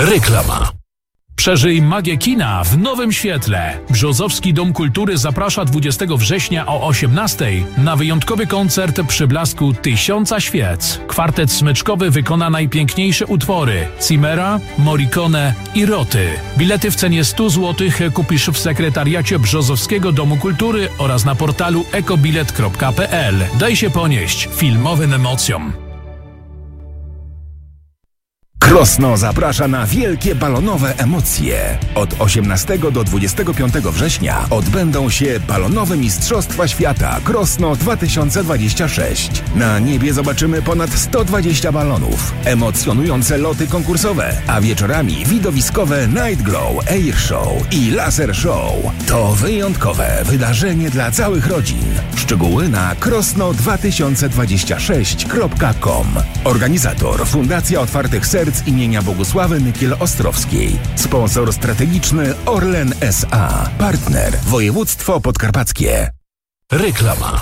Reklama. Przeżyj magię kina w nowym świetle. Brzozowski Dom Kultury zaprasza 20 września o 18:00 na wyjątkowy koncert przy blasku 1000 świec. Kwartet smyczkowy wykona najpiękniejsze utwory Zimmera, Morricone i Roty. Bilety w cenie 100 zł kupisz w sekretariacie Brzozowskiego Domu Kultury oraz na portalu ekobilet.pl. Daj się ponieść filmowym emocjom. Krosno zaprasza na wielkie balonowe emocje. Od 18 do 25 września odbędą się balonowe Mistrzostwa Świata Krosno 2026. Na niebie zobaczymy ponad 120 balonów, emocjonujące loty konkursowe, a wieczorami widowiskowe Night Glow, Air Show i Laser Show. To wyjątkowe wydarzenie dla całych rodzin. Szczegóły na krosno2026.com. Organizator Fundacja Otwartych Serc imienia Bogusławy Nykiel-Ostrowskiej. Sponsor strategiczny Orlen S.A. Partner Województwo Podkarpackie. Reklama.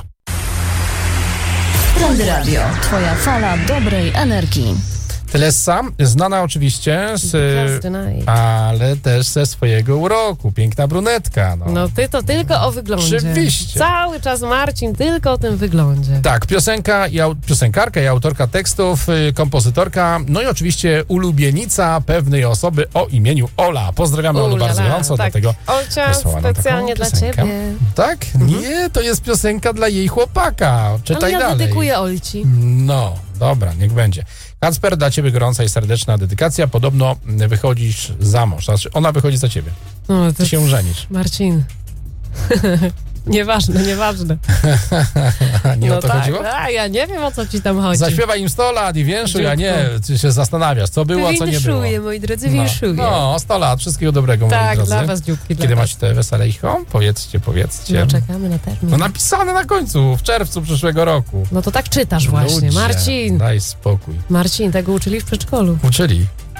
Prąd Radio. Twoja fala dobrej energii. Telessa, znana oczywiście ale też ze swojego uroku. Piękna brunetka. No ty to tylko o wyglądzie. Oczywiście. Cały czas Marcin tylko o tym wyglądzie. Tak, piosenkarka i autorka tekstów, kompozytorka, no i oczywiście ulubienica pewnej osoby o imieniu Ola. Pozdrawiamy Olu bardzo gorąco, tak. dlatego Olcia, specjalnie dla ciebie. Tak? Nie, to jest piosenka dla jej chłopaka. Czytaj ale ja dalej. dedykuję Olci. No, dobra, niech będzie. Kacper, dla ciebie gorąca i serdeczna dedykacja. Podobno wychodzisz za mąż. Znaczy, ona wychodzi za ciebie. No, Ty się żenisz. Marcin. Nieważne. Nie o to chodziło? Ja nie wiem, o co ci tam chodzi. Zaśpiewaj im 100 lat i winszuj, a nie, ty się zastanawiasz, co było, a co nie było. Winszuję, moi drodzy, winszuję. No, 100 lat, wszystkiego dobrego, moi tak, drodzy. dla was, dzióbki, Kiedy macie te weselejcho? Powiedzcie. No, czekamy na termin. No napisane na końcu, w czerwcu przyszłego roku. No to tak czytasz właśnie, Ludzie, Marcin. daj spokój. Marcin, tego uczyli w przedszkolu. Uczyli.